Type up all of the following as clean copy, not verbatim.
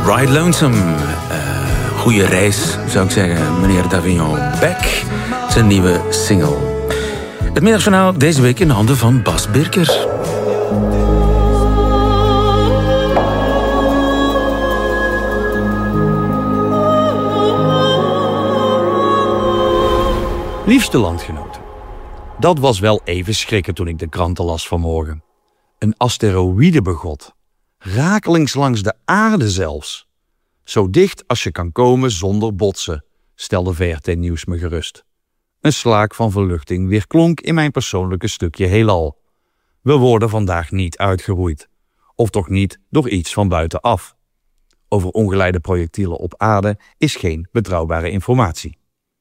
Ride Lonesome. Goeie reis, zou ik zeggen, meneer Davignon. Back, zijn nieuwe single. Het middagjournaal deze week in handen van Bas Birker. Liefste landgenoten, dat was wel even schrikken toen ik de kranten las vanmorgen. Een asteroïde begot, rakelings langs de aarde zelfs. Zo dicht als je kan komen zonder botsen, stelde VRT Nieuws me gerust. Een slaak van verluchting weerklonk in mijn persoonlijke stukje heelal. We worden vandaag niet uitgeroeid, of toch niet door iets van buitenaf. Over ongeleide projectielen op aarde is geen betrouwbare informatie.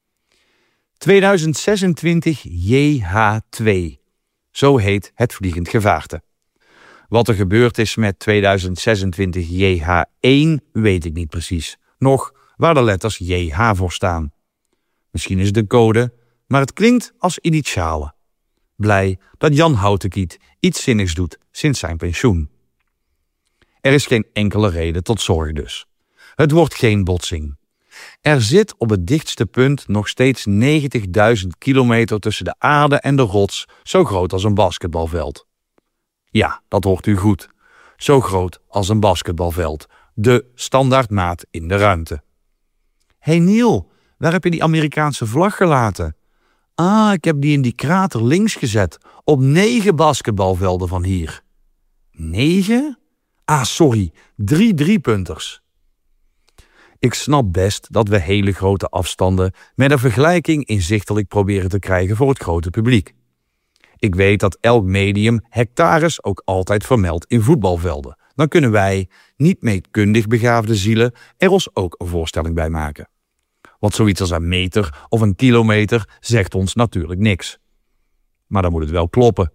2026 JH2, zo heet het vliegend gevaarte. Wat er gebeurd is met 2026 JH1 weet ik niet precies. Nog waar de letters JH voor staan. Misschien is het de code, maar het klinkt als initialen. Blij dat Jan Houtekiet iets zinnigs doet sinds zijn pensioen. Er is geen enkele reden tot zorg dus. Het wordt geen botsing. Er zit op het dichtste punt nog steeds 90.000 kilometer tussen de aarde en de rots, zo groot als een basketbalveld. Ja, dat hoort u goed. Zo groot als een basketbalveld. De standaardmaat in de ruimte. Hé Neil, waar heb je die Amerikaanse vlag gelaten? Ik heb die in die krater links gezet, op 9 basketbalvelden van hier. 9? Sorry, 3 driepunters. Ik snap best dat we hele grote afstanden met een vergelijking inzichtelijk proberen te krijgen voor het grote publiek. Ik weet dat elk medium hectares ook altijd vermeldt in voetbalvelden. Dan kunnen wij, niet meetkundig begaafde zielen, er ons ook een voorstelling bij maken. Want zoiets als een meter of een kilometer zegt ons natuurlijk niks. Maar dan moet het wel kloppen.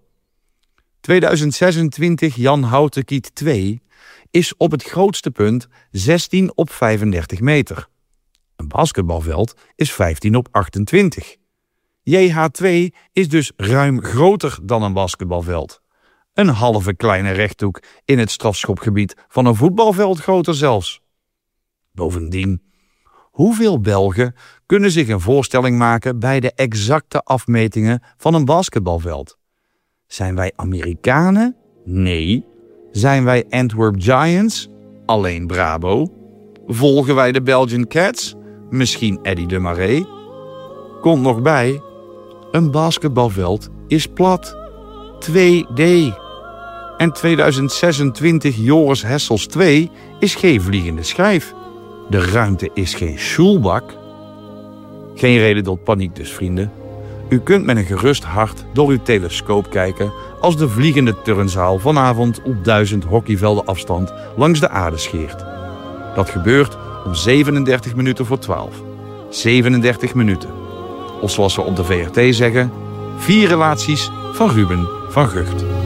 2026 Jan Houtekiet 2 is op het grootste punt 16 op 35 meter. Een basketbalveld is 15 op 28. JH2 is dus ruim groter dan een basketbalveld. Een halve kleine rechthoek in het strafschopgebied van een voetbalveld groter zelfs. Bovendien, hoeveel Belgen kunnen zich een voorstelling maken bij de exacte afmetingen van een basketbalveld? Zijn wij Amerikanen? Nee. Zijn wij Antwerp Giants? Alleen Brabo. Volgen wij de Belgian Cats? Misschien Eddy de Marais? Komt nog bij, een basketbalveld is plat. 2D. En 2026 Joris Hessels 2 is geen vliegende schijf. De ruimte is geen schoolbak. Geen reden tot paniek dus, vrienden. U kunt met een gerust hart door uw telescoop kijken als de vliegende turnzaal vanavond op 1000 hockeyvelden afstand langs de aarde scheert. Dat gebeurt om 37 minuten voor 12. 37 minuten. Of zoals we op de VRT zeggen, 4 relaties van Ruben van Gucht.